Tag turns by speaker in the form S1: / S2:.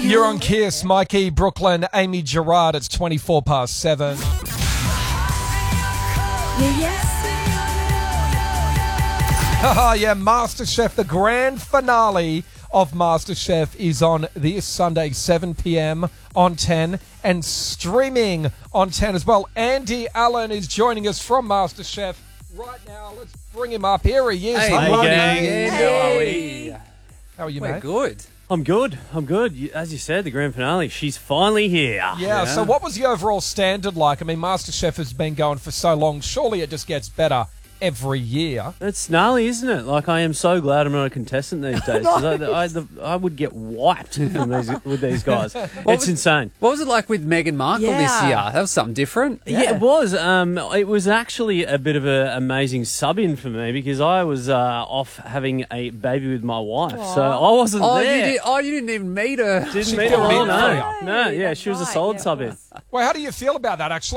S1: You're on Kiss, Mikey, Brooklyn, Amy Gerard. It's 24 past 7. Yeah, MasterChef, the grand finale of MasterChef is on this Sunday, 7 p.m. on 10 and streaming on 10 as well. Andy Allen is joining us from MasterChef right now. Let's bring him up. Here he is.
S2: Hey,
S1: Hello,
S2: gang.
S1: Andy.
S2: How are we?
S1: How are you,
S2: We're
S1: mate?
S2: good.
S3: I'm good. As you said, the grand finale, she's finally here.
S1: Yeah, so what was the overall standard like? I mean, MasterChef has been going for so long. Surely it just gets better every year.
S3: It's gnarly, isn't it? Like, I am so glad I'm not a contestant these days. 'Cause I would get wiped with these guys. It's insane.
S2: What was it like with Meghan Markle this year? That was something different.
S3: Yeah, it was. It was actually a bit of an amazing sub-in for me because I was off having a baby with my wife. So I wasn't there.
S2: You didn't even meet her.
S3: Didn't
S1: She
S3: meet her
S1: put
S3: all,
S1: me in for
S3: No,
S1: you.
S3: she was a solid sub-in.
S1: Well, how do you feel about that, actually?